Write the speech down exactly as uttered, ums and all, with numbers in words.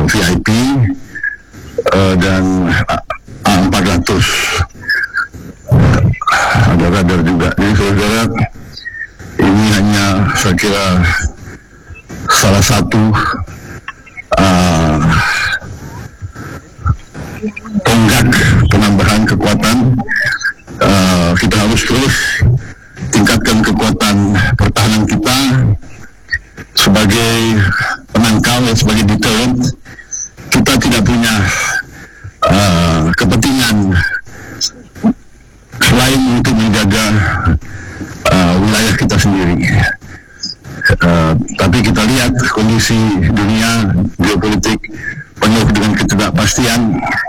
V I P uh, dan A empat ratus ada radar juga. Jadi saudara, ini hanya saya kira salah satu uh, tonggak penambahan kekuatan. Uh, kita harus terus tingkatkan kekuatan pertahanan kita sebagai penangkal, sebagai deterrent. Kita tidak punya uh, kepentingan selain untuk menjaga uh, wilayah kita sendiri. Uh, tapi kita lihat kondisi dunia geopolitik penuh dengan ketidakpastian.